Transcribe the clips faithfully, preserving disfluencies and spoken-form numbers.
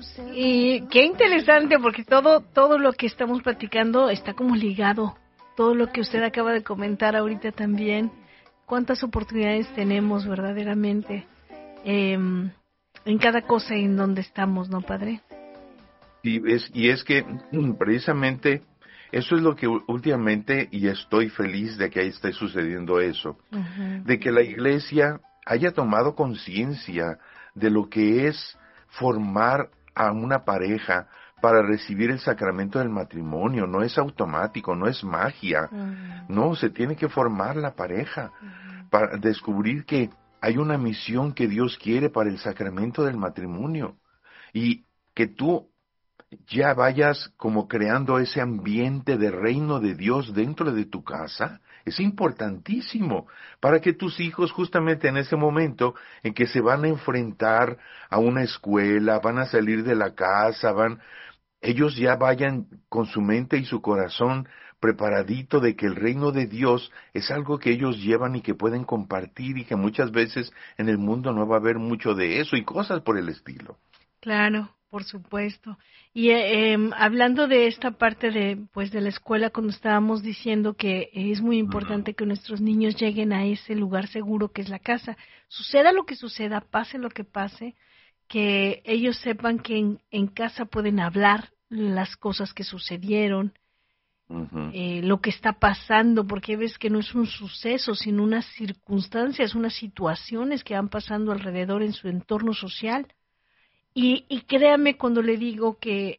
Y qué interesante, porque todo, todo lo que estamos platicando está como ligado. Todo lo que usted acaba de comentar ahorita también. Cuántas oportunidades tenemos verdaderamente eh, en cada cosa en donde estamos, ¿no, padre? Y es, y es que mm, precisamente eso es lo que u- últimamente, y estoy feliz de que ahí esté sucediendo eso, Uh-huh. de que la iglesia haya tomado conciencia de lo que es formar a una pareja para recibir el sacramento del matrimonio. No es automático, no es magia. Uh-huh. No, se tiene que formar la pareja Uh-huh. para descubrir que hay una misión que Dios quiere para el sacramento del matrimonio y que tú ya vayas como creando ese ambiente de reino de Dios dentro de tu casa. Es importantísimo para que tus hijos justamente en ese momento en que se van a enfrentar a una escuela, van a salir de la casa, van, ellos ya vayan con su mente y su corazón preparadito de que el reino de Dios es algo que ellos llevan y que pueden compartir y que muchas veces en el mundo no va a haber mucho de eso y cosas por el estilo. Claro, por supuesto. Y eh, em, hablando de esta parte de, pues, de la escuela, cuando estábamos diciendo que es muy importante que nuestros niños lleguen a ese lugar seguro que es la casa, suceda lo que suceda, pase lo que pase, que ellos sepan que en, en casa pueden hablar las cosas que sucedieron, Ujú. eh, lo que está pasando, porque ves que no es un suceso, sino unas circunstancias, unas situaciones que van pasando alrededor en su entorno social. Y, y créame cuando le digo que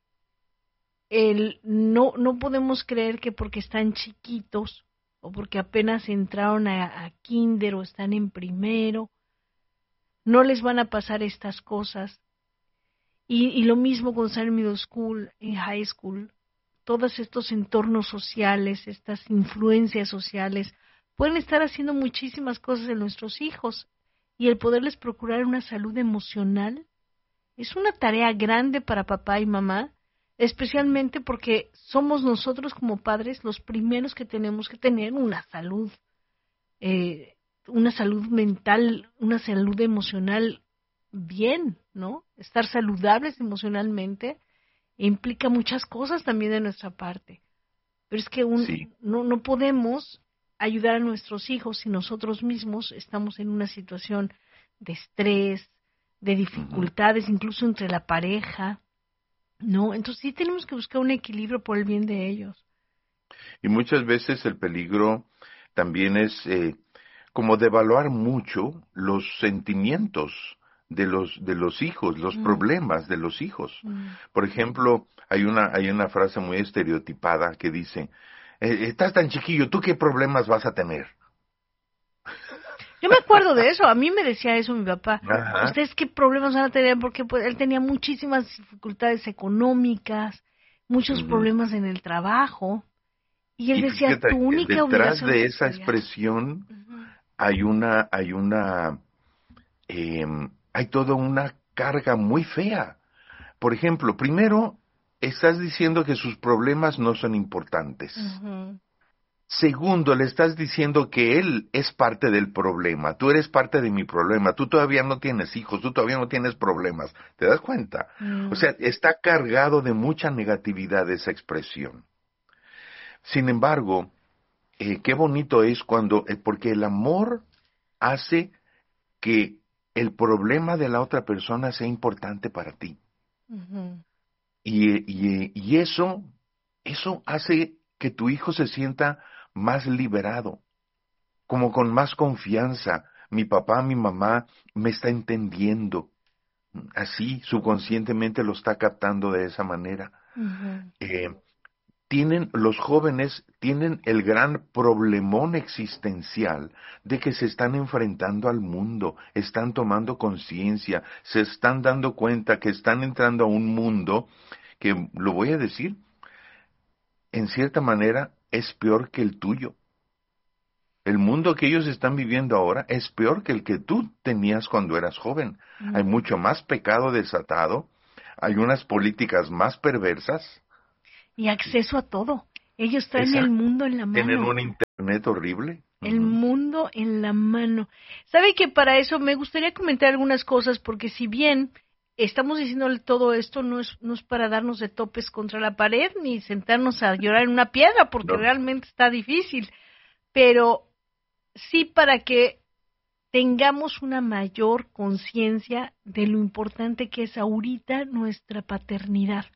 el, no, no podemos creer que porque están chiquitos o porque apenas entraron a, a kinder o están en primero, no les van a pasar estas cosas. Y, y lo mismo cuando están en middle school, en high school, todos estos entornos sociales, estas influencias sociales, pueden estar haciendo muchísimas cosas en nuestros hijos. Y el poderles procurar una salud emocional es una tarea grande para papá y mamá, especialmente porque somos nosotros como padres los primeros que tenemos que tener una salud, eh, una salud mental, una salud emocional bien, ¿no? Estar saludables emocionalmente implica muchas cosas también de nuestra parte. Pero es que un, Sí. no, no podemos ayudar a nuestros hijos si nosotros mismos estamos en una situación de estrés, de Ujú. dificultades, incluso entre la pareja, ¿no? Entonces sí tenemos que buscar un equilibrio por el bien de ellos. Y muchas veces el peligro también es eh, como devaluar mucho los sentimientos de los de los hijos, los Mm, problemas de los hijos. mm. Por ejemplo, hay una hay una frase muy estereotipada que dice, "Eh, estás tan chiquillo, ¿tú qué problemas vas a tener?" Yo me acuerdo de eso, a mí me decía eso mi papá. Ajá. ¿Ustedes qué problemas van a tener? Porque pues, él tenía muchísimas dificultades económicas, muchos Ujú. problemas en el trabajo. Y él Y decía, fíjate tu que única detrás obligación de es esa estudiar. expresión Ujú. hay una hay una em, hay toda una carga muy fea. Por ejemplo, primero, estás diciendo que sus problemas no son importantes. Ujú. Segundo, le estás diciendo que él es parte del problema. Tú eres parte de mi problema. Tú todavía no tienes hijos, tú todavía no tienes problemas. ¿Te das cuenta? O Mm. sea, está cargado de mucha negatividad esa expresión. Sin embargo, eh, qué bonito es cuando, eh, porque el amor hace que el problema de la otra persona sea importante para ti. Ujú. Y, y, y eso, eso hace que tu hijo se sienta más liberado, como con más confianza. Mi papá, mi mamá me está entendiendo. Así, subconscientemente lo está captando de esa manera. Ujú. Eh, tienen, los jóvenes tienen el gran problemón existencial de que se están enfrentando al mundo, están tomando conciencia, se están dando cuenta que están entrando a un mundo que, lo voy a decir, en cierta manera es peor que el tuyo. El mundo que ellos están viviendo ahora es peor que el que tú tenías cuando eras joven. Hay Mm. mucho más pecado desatado, hay unas políticas más perversas. Y acceso a todo. Ellos traen el Exacto. mundo en la Tienen mano. un internet horrible. El Ujú. mundo en la mano. ¿Sabe que para eso me gustaría comentar algunas cosas? Porque si bien estamos diciéndole todo esto no es, no es para darnos de topes contra la pared ni sentarnos a llorar en una piedra, porque No. realmente está difícil, pero sí para que tengamos una mayor conciencia de lo importante que es ahorita nuestra paternidad,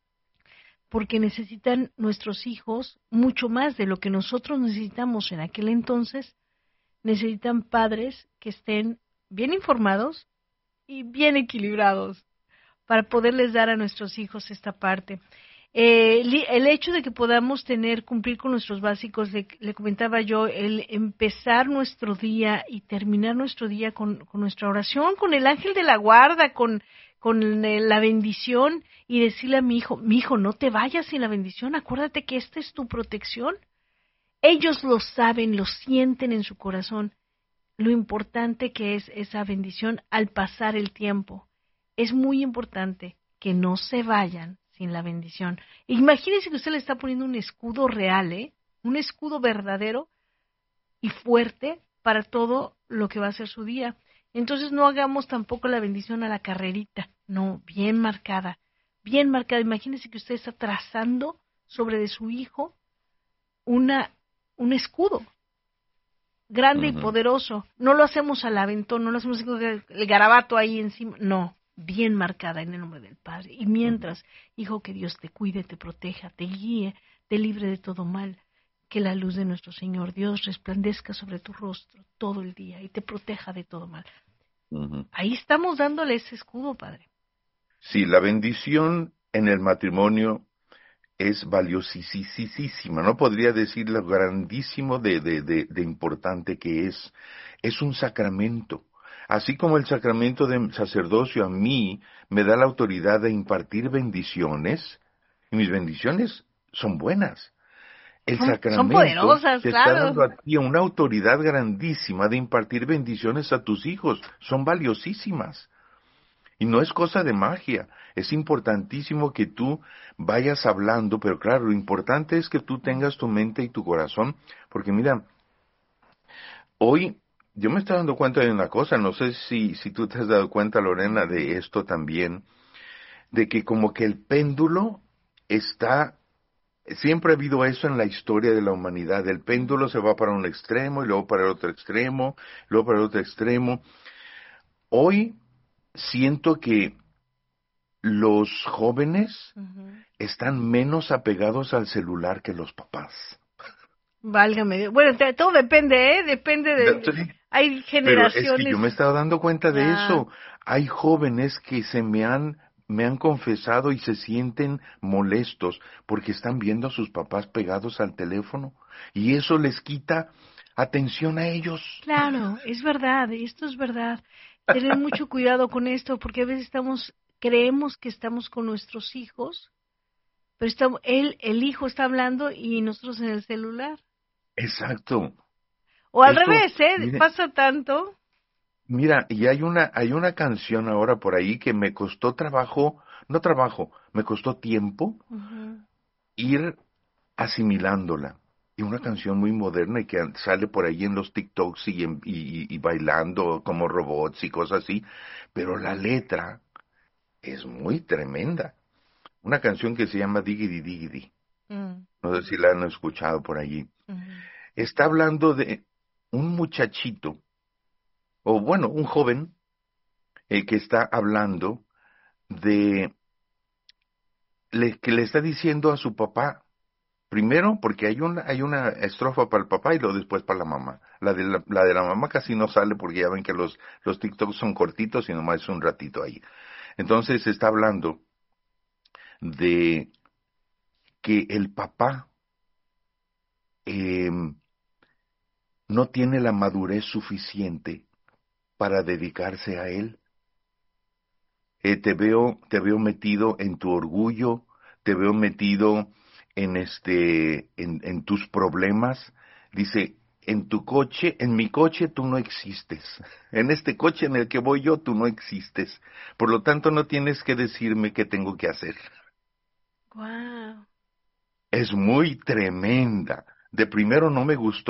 porque necesitan nuestros hijos mucho más de lo que nosotros necesitamos en aquel entonces. Necesitan padres que estén bien informados y bien equilibrados para poderles dar a nuestros hijos esta parte. Eh, el hecho de que podamos tener, cumplir con nuestros básicos, le, le comentaba yo, el empezar nuestro día y terminar nuestro día con, con nuestra oración, con el ángel de la guarda, con, con la bendición, y decirle a mi hijo, mi hijo, no te vayas sin la bendición, acuérdate que esta es tu protección. Ellos lo saben, lo sienten en su corazón, lo importante que es esa bendición al pasar el tiempo. Es muy importante que no se vayan sin la bendición. Imagínense que usted le está poniendo un escudo real, ¿eh? Un escudo verdadero y fuerte para todo lo que va a ser su día. Entonces no hagamos tampoco la bendición a la carrerita, no, bien marcada, bien marcada. Imagínense que usted está trazando sobre de su hijo una, un escudo grande uh-huh. y poderoso. No lo hacemos al aventón, no lo hacemos con el garabato ahí encima, no. Bien marcada en el nombre del Padre. Y mientras, hijo, que Dios te cuide, te proteja, te guíe, te libre de todo mal, que la luz de nuestro Señor Dios resplandezca sobre tu rostro todo el día y te proteja de todo mal. Uh-huh. Ahí estamos dándole ese escudo, Padre. Sí, la bendición en el matrimonio es valiosísima. No podría decir lo grandísimo de, de, de, de importante que es. Es un sacramento. Así como el sacramento de sacerdocio a mí me da la autoridad de impartir bendiciones, y mis bendiciones son buenas. El son, sacramento son poderosas, te claro. está dando a ti una autoridad grandísima de impartir bendiciones a tus hijos. Son valiosísimas. Y no es cosa de magia. Es importantísimo que tú vayas hablando, pero claro, lo importante es que tú tengas tu mente y tu corazón, porque mira, hoy yo me estoy dando cuenta de una cosa, no sé si, si tú te has dado cuenta, Lorena, de esto también, de que como que el péndulo está, siempre ha habido eso en la historia de la humanidad, el péndulo se va para un extremo y luego para el otro extremo, luego para el otro extremo. Hoy siento que los jóvenes uh-huh. están menos apegados al celular que los papás. Válgame, bueno, te, todo depende, ¿eh? Depende de... Sí. Hay generaciones... Pero es que yo me he estado dando cuenta de ah. eso. Hay jóvenes que se me han, me han confesado y se sienten molestos porque están viendo a sus papás pegados al teléfono y eso les quita atención a ellos. Claro, es verdad, esto es verdad. Tener mucho cuidado con esto porque a veces estamos, creemos que estamos con nuestros hijos, pero estamos, él, el hijo está hablando y nosotros en el celular. Exacto. O al Esto, revés, ¿eh? Mire, pasa tanto. Mira, y hay una, hay una canción ahora por ahí que me costó trabajo, no trabajo, me costó tiempo uh-huh. ir asimilándola. Y una canción muy moderna y que sale por ahí en los TikToks y, en, y, y bailando como robots y cosas así, pero la letra es muy tremenda. Una canción que se llama Diggity Diggity. Uh-huh. No sé si la han escuchado por allí. Uh-huh. Está hablando de un muchachito, o bueno, un joven, eh, que está hablando de, le, que le está diciendo a su papá, primero, porque hay una, hay una estrofa para el papá y luego después para la mamá. La de la, la de la mamá casi no sale porque ya ven que los, los TikToks son cortitos y nomás es un ratito ahí. Entonces está hablando de que el papá eh, no tiene la madurez suficiente para dedicarse a él. Eh, te veo, te veo metido en tu orgullo, te veo metido en este, en, en tus problemas. Dice, en tu coche, en mi coche tú no existes. En este coche en el que voy yo tú no existes. Por lo tanto no tienes que decirme qué tengo que hacer. Wow. Es muy tremenda. De primero no me gustó.